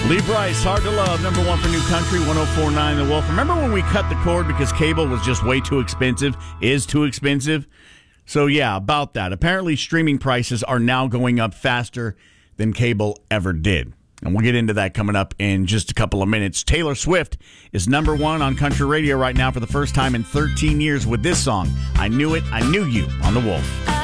Lee Brice, Hard to Love, number one for New Country, 104.9 The Wolf. Remember when we cut the cord because cable was just way too expensive, is too expensive? So yeah, about that. Apparently streaming prices are now going up faster than cable ever did. And we'll get into that coming up in just a couple of minutes. Taylor Swift is number one on country radio right now for the first time in 13 years with this song, I Knew It, I Knew You, on The Wolf.